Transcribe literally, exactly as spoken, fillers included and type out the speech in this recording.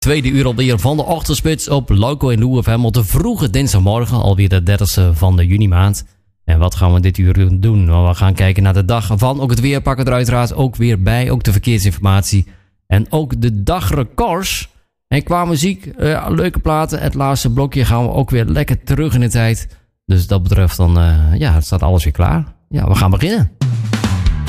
Tweede uur alweer van de ochtendspits op Loco en Lou F M op de vroege dinsdagmorgen, alweer de dertigste van de juni maand. En wat gaan we dit uur doen? Nou, we gaan kijken naar de dag van. Ook het weer pakken er uiteraard ook weer bij. Ook de verkeersinformatie. En ook de dagrecords. En qua muziek, uh, leuke platen. Het laatste blokje gaan we ook weer lekker terug in de tijd. Dus dat betreft dan, uh, ja, het staat alles weer klaar. Ja, we gaan beginnen.